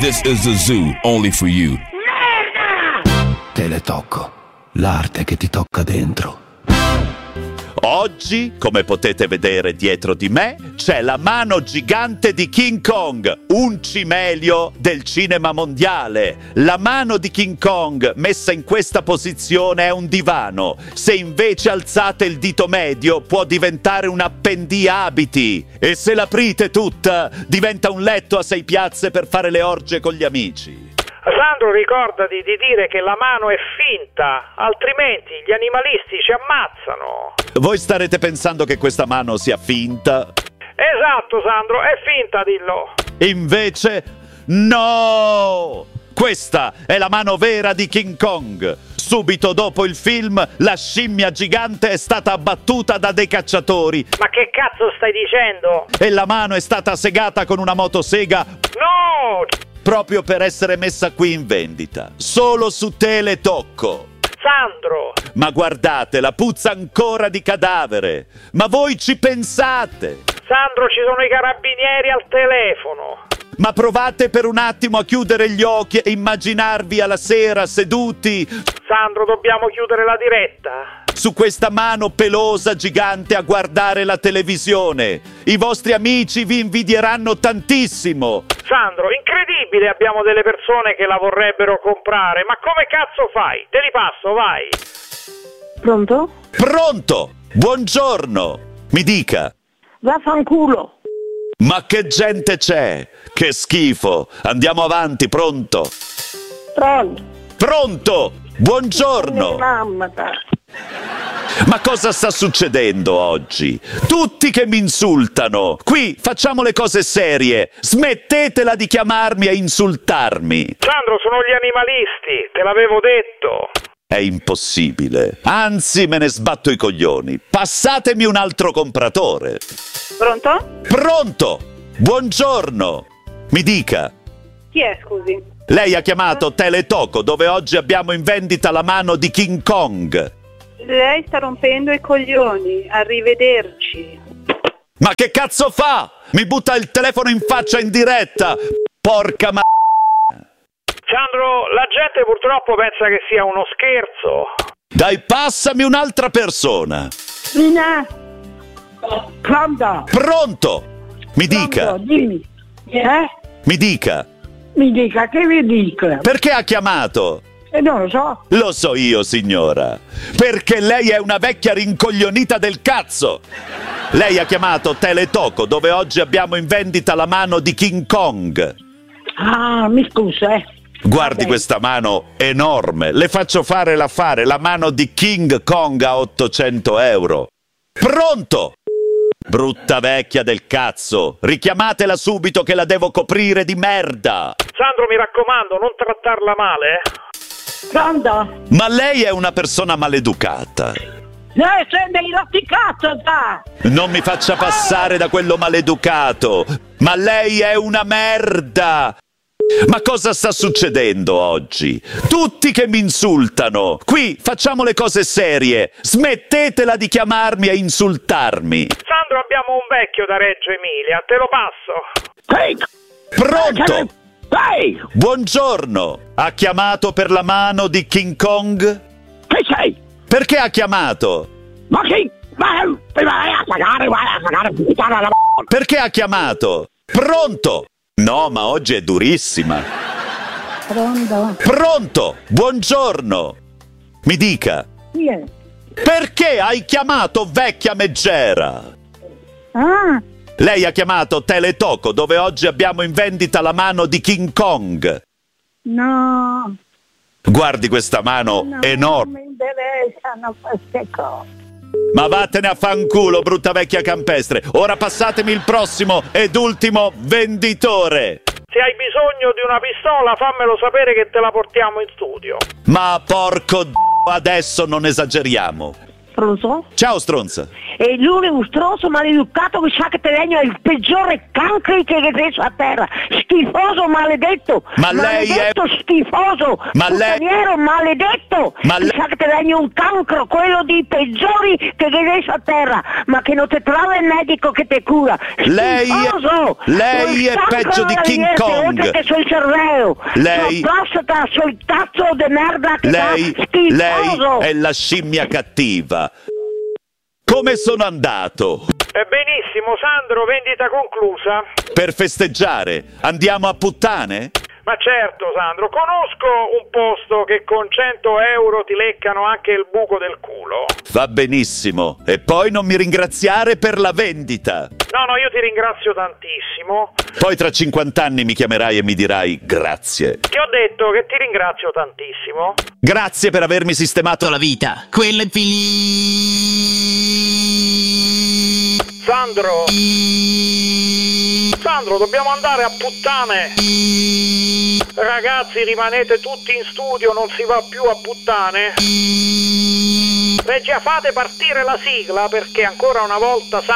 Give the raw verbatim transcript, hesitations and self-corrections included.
This is a zoo only for you. Teletocco, l'arte che ti tocca dentro. Oggi, come potete vedere dietro di me, c'è la mano gigante di King Kong, un cimelio del cinema mondiale. La mano di King Kong messa in questa posizione è un divano. Se invece alzate il dito medio può diventare un appendiabiti. E se l'aprite tutta diventa un letto a sei piazze per fare le orge con gli amici. Sandro, ricordati di dire che la mano è finta, altrimenti gli animalisti ci ammazzano. Voi starete pensando che questa mano sia finta? Esatto, Sandro, è finta, dillo. Invece, no! Questa è la mano vera di King Kong. Subito dopo il film, la scimmia gigante è stata abbattuta da dei cacciatori. Ma che cazzo stai dicendo? E la mano è stata segata con una motosega. No! Proprio per essere messa qui in vendita. Solo su Teletocco. Sandro! Ma guardate, la puzza ancora di cadavere. Ma voi ci pensate? Sandro, ci sono i carabinieri al telefono. Ma provate per un attimo a chiudere gli occhi e immaginarvi alla sera seduti. Sandro, dobbiamo chiudere la diretta. Su questa mano pelosa gigante a guardare la televisione. I vostri amici vi invidieranno tantissimo. Sandro, incredibile, abbiamo delle persone che la vorrebbero comprare. Ma come cazzo fai? Te li passo, vai. Pronto? Pronto! Buongiorno! Mi dica. Vaffanculo. Ma che gente c'è? Che schifo! Andiamo avanti, pronto? Pronto? Pronto! Buongiorno! Mamma. Ma cosa sta succedendo oggi? Tutti che mi insultano! Qui facciamo le cose serie! Smettetela di chiamarmi e insultarmi! Sandro, sono gli animalisti, te l'avevo detto! È impossibile. Anzi, me ne sbatto i coglioni. Passatemi un altro compratore. Pronto? Pronto! Buongiorno! Mi dica. Chi è, scusi? Lei ha chiamato Teletocco, dove oggi abbiamo in vendita la mano di King Kong. Lei sta rompendo i coglioni. Arrivederci. Ma che cazzo fa? Mi butta il telefono in faccia in diretta! Porca ma... Sandro, la gente purtroppo pensa che sia uno scherzo. Dai, passami un'altra persona. Lina. Pronto? Pronto? Mi dica. Pronto, dimmi. Eh? Mi dica. Mi dica, che vi dica? Perché ha chiamato? E non lo so. Lo so io, signora. Perché lei è una vecchia rincoglionita del cazzo. Lei ha chiamato Teletocco, dove oggi abbiamo in vendita la mano di King Kong. Ah, mi scusa, eh. Guardi Vabbè. questa mano enorme. Le faccio fare l'affare, la mano di King Kong a ottocento euro. Pronto? Brutta vecchia del cazzo. Richiamatela subito che la devo coprire di merda. Sandro, mi raccomando, non trattarla male, eh. Pronto? Ma lei è una persona maleducata. Eh, sei dei rotti cazzo, da! Non mi faccia passare da quello maleducato. Ma lei è una merda. Ma cosa sta succedendo oggi? Tutti che mi insultano. Qui facciamo le cose serie. Smettetela di chiamarmi e insultarmi. Sandro, abbiamo un vecchio da Reggio Emilia, te lo passo. Ehi! Pronto? Ehi! Buongiorno. Ha chiamato per la mano di King Kong? Chi sei? Perché ha chiamato? Ma chi? Vai, vai a pagare, vai a pagare, puttana la m***a. Perché ha chiamato? Pronto? No, ma oggi è durissima. Pronto? Pronto? Buongiorno. Mi dica. Chi è? Perché hai chiamato vecchia meggera? Ah, Lei ha chiamato Teletocco, dove oggi abbiamo in vendita la mano di King Kong. no. Guardi questa mano No, enorme. non mi interessano queste cose. Ma vattene a fanculo, brutta vecchia campestre. Ora passatemi il prossimo ed ultimo venditore. Se hai bisogno di una pistola, fammelo sapere che te la portiamo in studio. Ma porco d***o, adesso non esageriamo. Pronto? Ciao stronza. E lui è un stronzo maleducato che sa che te legno è il peggiore cancri che hai a terra. Schifoso maledetto. Ma lei maledetto è... schifoso. Ma lei... Puttaniero maledetto. Ma che lei... sa che te legno un cancro, quello dei peggiori che hai a terra. Ma che non ti trova il medico che ti cura. Lei Schifoso. è... Lei è peggio di King Kong. Oltre che sul cervello. Lei... Sul prostata, sul cazzo di merda che Lei... fa. Schifoso. Lei è la scimmia cattiva. Come sono andato? Eh, benissimo, Sandro, vendita conclusa. Per festeggiare, andiamo a puttane? Ma certo, Sandro, conosco un posto che con cento euro ti leccano anche il buco del culo. Va benissimo. E poi non mi ringraziare per la vendita. No, no, io ti ringrazio tantissimo. Poi tra cinquanta anni mi chiamerai e mi dirai grazie. Ti ho detto che ti ringrazio tantissimo. Grazie per avermi sistemato la vita. Quello è finito. Sandro. Sandro, dobbiamo andare a puttane. Ragazzi, rimanete tutti in studio, non si va più a puttane. Regia, fate partire la sigla perché ancora una volta